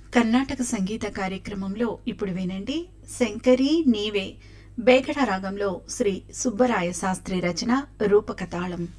కర్ణాటక సంగీత కార్యక్రమంలో ఇప్పుడు వినండి శంకరీ నీవే బేగడ రాగంలో శ్రీ సుబ్బరాయ శాస్త్రి రచన రూపకతాళం.